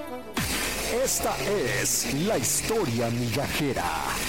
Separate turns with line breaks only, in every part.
Esta es la historia migajera.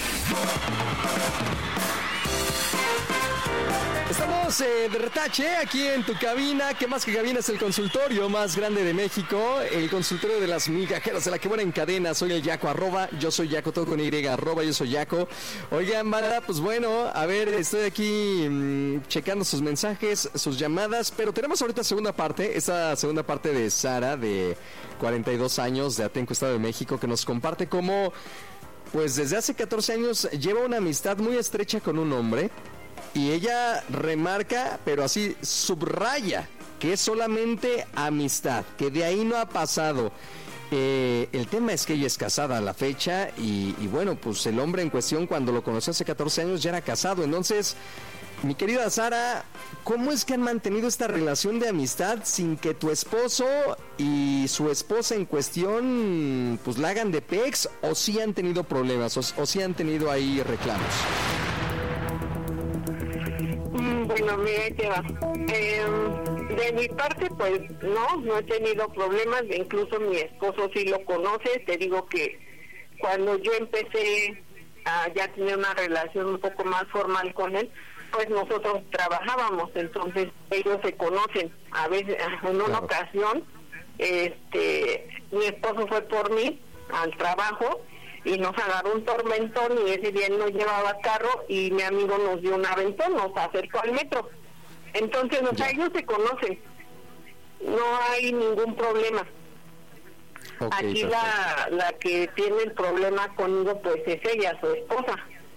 Estamos de retache aquí en tu cabina, que más que cabina es el consultorio más grande de México, el consultorio de las migajeras de la que buena en cadena. Soy el Yaco, yo soy Yaco, todo con Y, yo soy Yaco. Oigan, banda, pues bueno, a ver, estoy aquí checando sus mensajes, sus llamadas, pero tenemos ahorita esta segunda parte de Sara, de 42 años, de Atenco, Estado de México, que nos comparte cómo, pues desde hace 14 años lleva una amistad muy estrecha con un hombre. Y ella remarca, pero así subraya, que es solamente amistad, que de ahí no ha pasado. El tema es que ella es casada a la fecha y bueno, pues el hombre en cuestión cuando lo conoció hace 14 años ya era casado. Entonces, mi querida Sara, ¿cómo es que han mantenido esta relación de amistad sin que tu esposo y su esposa en cuestión pues la hagan de pex, o sí han tenido problemas, o sí han tenido ahí reclamos?
Bueno, mira, ahí te va. De mi parte, pues no he tenido problemas. Incluso mi esposo sí lo conoce. Te digo que cuando yo empecé a ya tener una relación un poco más formal con él, pues nosotros trabajábamos, entonces ellos se conocen. A veces, en una ocasión, mi esposo fue por mí al trabajo y nos agarró un tormentón y ese día él no llevaba carro y mi amigo nos dio un aventón, nos acercó al metro. Entonces, ellos se conocen, no hay ningún problema. Okay, aquí la que tiene el problema conmigo pues es ella, su esposa.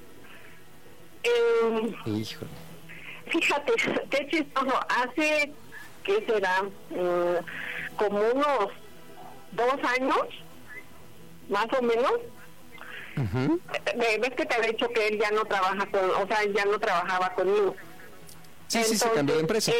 Híjole.
Fíjate, qué chistoso, hace, ¿qué será? Como unos 2 años, más o menos. Uh-huh. Ves que te había dicho que él ya no trabaja ya no trabajaba conmigo.
Sí, entonces, sí, se cambió de empresa.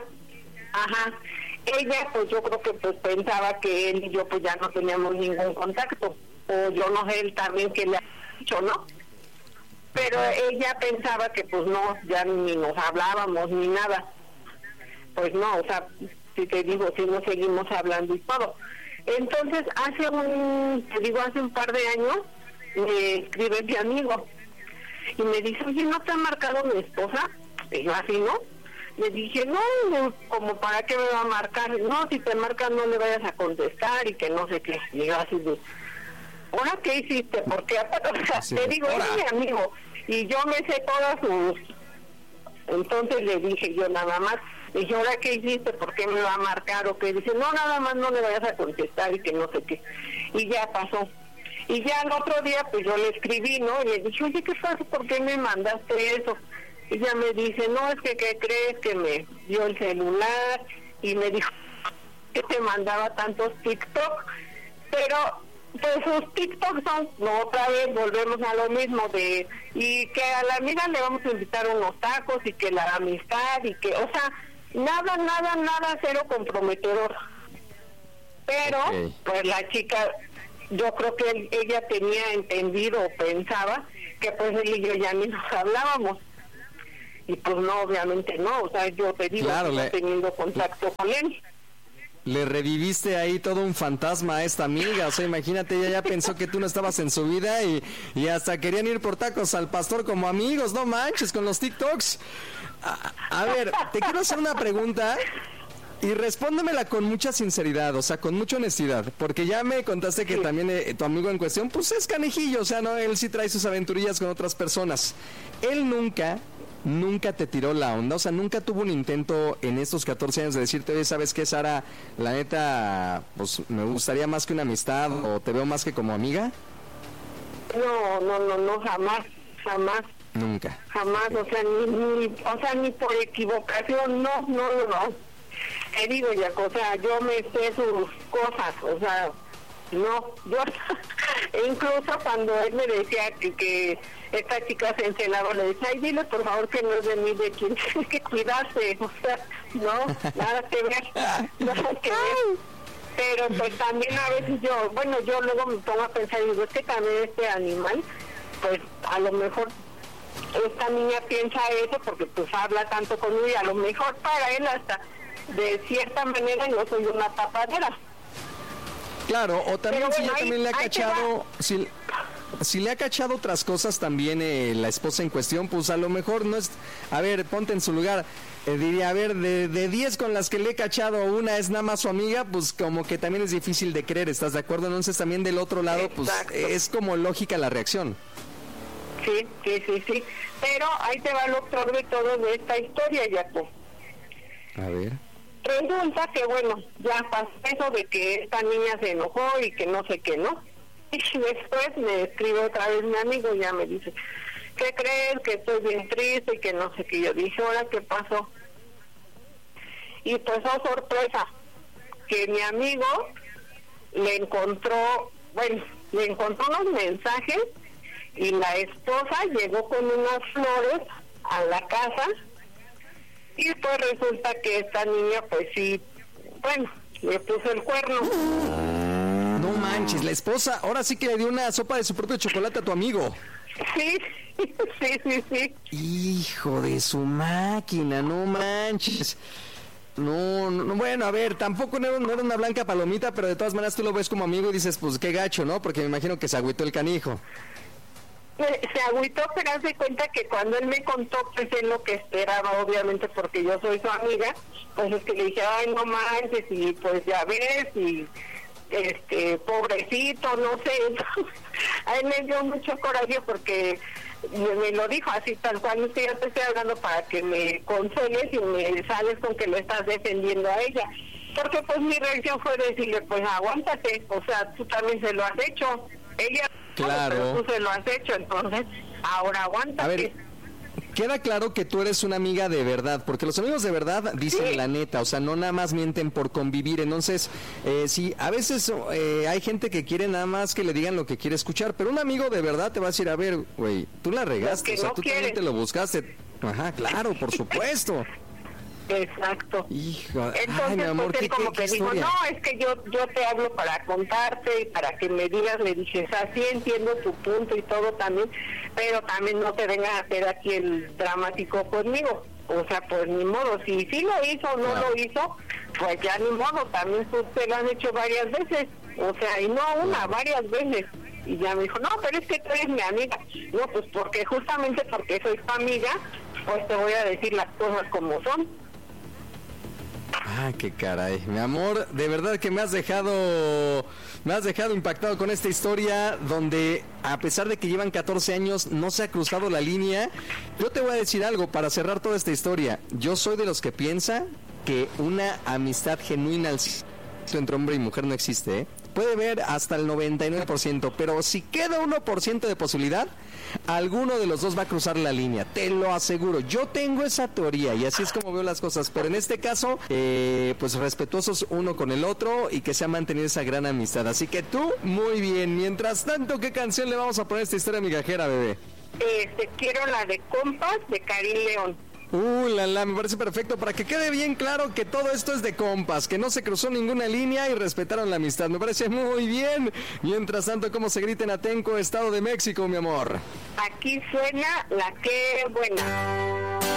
Ella pues yo creo que pues pensaba que él y yo pues ya no teníamos ningún contacto, o yo no sé él también que le ha dicho, ¿no? Pero ella pensaba que pues no, ya ni nos hablábamos ni nada. Pues no, si te digo, si nos seguimos hablando y todo. Entonces hace un par de años me escribe mi amigo y me dice, oye, ¿no te ha marcado mi esposa? Y yo así, ¿no? Le dije, no, como para qué me va a marcar, no, si te marca no le vayas a contestar y que no sé qué. Y yo así de, ¿ahora qué hiciste? Porque te digo, es mi amigo y yo me sé todas sus... Entonces le dije yo nada más, dije, ¿ahora qué hiciste? ¿Por qué me va a marcar? O que dice, no, nada más no le vayas a contestar y que no sé qué. Y ya pasó. Y ya el otro día, pues yo le escribí, ¿no? Y le dije, oye, ¿qué pasa? ¿Por qué me mandaste eso? Y ella me dice, no, es que, ¿qué crees? Que me dio el celular y me dijo que te mandaba tantos TikTok. Pero, pues sus TikTok son, no, otra vez volvemos a lo mismo y que a la amiga le vamos a invitar unos tacos y que la amistad y que, nada, cero comprometedor. Pero, pues la chica... Yo creo que ella tenía entendido o pensaba que pues él y yo ya ni nos hablábamos. Y pues no, obviamente no. Yo te digo, claro, no teniendo contacto con él.
Le reviviste ahí todo un fantasma a esta amiga. Imagínate, ella ya pensó que tú no estabas en su vida y hasta querían ir por tacos al pastor como amigos. No manches, con los TikToks. A ver, te quiero hacer una pregunta. Y respóndemela con mucha sinceridad, con mucha honestidad, porque ya me contaste que también tu amigo en cuestión, pues es canijillo, no, él sí trae sus aventurillas con otras personas. Él nunca te tiró la onda, nunca tuvo un intento en estos 14 años de decirte, oye, ¿sabes qué, Sara? La neta, pues me gustaría más que una amistad, o te veo más que como amiga.
No, jamás.
Nunca.
Jamás, ni por equivocación, no. Te digo, ya, yo me sé sus cosas, no, yo, incluso cuando él me decía que esta chica se encelaba, le decía, ay, dile por favor que no es de mí, de quien tiene que cuidarse, no, nada que ver. Pero pues también a veces yo luego me pongo a pensar y digo, es que también este animal, pues a lo mejor esta niña piensa eso porque pues habla tanto conmigo y a lo mejor para él hasta de cierta manera yo soy una tapadera.
Claro, o también
Pero
si
bueno,
ya también le ha
ahí te
cachado, si le ha cachado otras cosas también la esposa en cuestión, pues a lo mejor no es, a ver, ponte en su lugar, diría, a ver, de 10 con las que le he cachado, una es nada más su amiga, pues como que también es difícil de creer, ¿estás de acuerdo? Entonces también del otro lado, pues es como lógica la reacción.
Sí. Pero ahí te va lo peor de todo de esta historia, Jaco.
A ver.
Resulta que, bueno, ya pasó eso de que esta niña se enojó y que no sé qué, ¿no? Y después me escribe otra vez mi amigo y ya me dice, ¿qué crees? Que estoy bien triste y que no sé qué. Yo dije, ¿ahora qué pasó? Y pues, oh sorpresa, que mi amigo le encontró unos mensajes y la esposa llegó con unas flores a la casa y pues resulta que esta niña pues sí, bueno, le puso el cuerno.
No manches, la esposa ahora sí que le dio una sopa de su propio chocolate a tu amigo.
Sí.
Hijo de su máquina, no manches. No, bueno, a ver, tampoco no era una blanca palomita, pero de todas maneras tú lo ves como amigo y dices, pues qué gacho, ¿no? Porque me imagino que se agüitó el canijo.
Se agüitó, pero haz de cuenta que cuando él me contó, pues es lo que esperaba, obviamente, porque yo soy su amiga, pues es que le dije, ay, no manches, y pues ya ves, y pobrecito, no sé. A él me dio mucho coraje porque me lo dijo así tal cual, es que yo te estoy hablando para que me consueles y me sales con que lo estás defendiendo a ella. Porque pues mi reacción fue decirle, pues aguántate, o sea, tú también se lo has hecho. Ella,
claro,
pero tú se lo has hecho, entonces ahora aguántate.
A ver, queda claro que tú eres una amiga de verdad, porque los amigos de verdad dicen la neta, o sea, no nada más mienten por convivir. Entonces, sí, a veces hay gente que quiere nada más que le digan lo que quiere escuchar, pero un amigo de verdad te va a decir, a ver, güey, tú la regaste, o sea, tú también te lo buscaste. Ajá, claro, por supuesto.
Exacto.
Hijo,
entonces,
ay, mi amor,
pues él como que dijo, no, es que yo te hablo para contarte y para que me digas. Le dije, o sea, sí entiendo tu punto y todo también, pero también no te vengas a hacer aquí el dramático conmigo. O sea, pues ni modo, si sí lo hizo o no lo hizo, pues ya ni modo, también usted lo han hecho varias veces, o sea, y no una, varias veces. Y ya me dijo, no, pero es que tú eres mi amiga. No, pues porque justamente porque soy tu amiga, pues te voy a decir las cosas como son.
Ah, qué caray, mi amor, de verdad que me has dejado impactado con esta historia donde a pesar de que llevan 14 años no se ha cruzado la línea. Yo te voy a decir algo para cerrar toda esta historia. Yo soy de los que piensa que una amistad genuina entre hombre y mujer no existe, ¿eh? Puede ver hasta el 99%, pero si queda 1% de posibilidad, alguno de los dos va a cruzar la línea, te lo aseguro. Yo tengo esa teoría y así es como veo las cosas, pero en este caso, pues respetuosos uno con el otro y que se ha mantenido esa gran amistad. Así que tú, muy bien. Mientras tanto, ¿qué canción le vamos a poner a esta historia migajera, bebé?
Quiero la de Compas de Karim León.
Me parece perfecto para que quede bien claro que todo esto es de compas, que no se cruzó ninguna línea y respetaron la amistad. Me parece muy bien. Mientras tanto, ¿cómo se grita en Atenco, Estado de México, mi amor?
Aquí suena la que buena.